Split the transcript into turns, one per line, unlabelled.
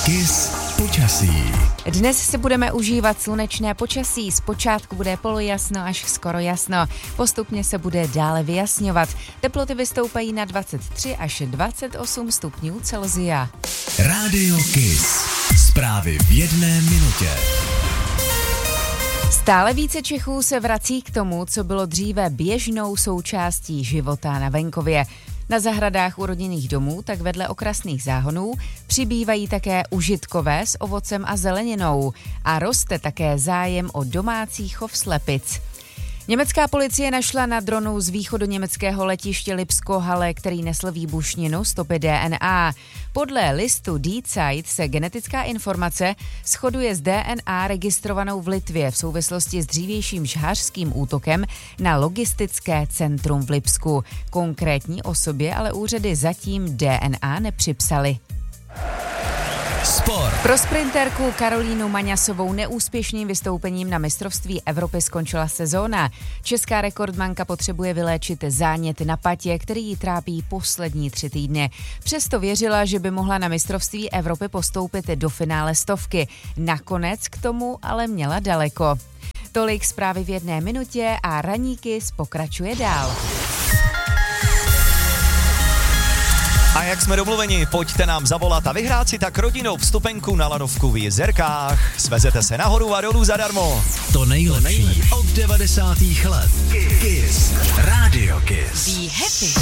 Kiss počasí.
Dnes si budeme užívat slunečné počasí. Zpočátku bude polojasno až skoro jasno. Postupně se bude dále vyjasňovat. Teploty vystoupají na 23 až 28 stupňů Celsia.
Rádio Kiss. Zprávy v 1 minutě.
Stále více Čechů se vrací k tomu, co bylo dříve běžnou součástí života na venkově. Na zahradách u rodinných domů, tak vedle okrasných záhonů, přibývají také užitkové s ovocem a zeleninou a roste také zájem o domácí chov slepic. Německá policie našla na dronu z východoněmeckého letiště Lipsko-Halle, který nesl výbušninu, stopy DNA. Podle listu Die Zeit se genetická informace shoduje s DNA registrovanou v Litvě v souvislosti s dřívějším žhářským útokem na logistické centrum v Lipsku. Konkrétní osobě ale úřady zatím DNA nepřipsaly.
Sport.
Pro sprinterku Karolínu Maňasovou neúspěšným vystoupením na mistrovství Evropy skončila sezóna. Česká rekordmanka potřebuje vyléčit zánět na patě, který ji trápí poslední 3 týdny. Přesto věřila, že by mohla na mistrovství Evropy postoupit do finále stovky. Nakonec k tomu ale měla daleko. Tolik zprávy v 1 minutě a Ranní Kiss pokračuje dál.
A jak jsme domluveni, pojďte nám zavolat a vyhrát si tak rodinou vstupenku na lanovku v Jezerkách. Svezete se nahoru a dolů zadarmo.
To nejlepší od 90. let. Kiss. Rádio Kiss.
Be happy.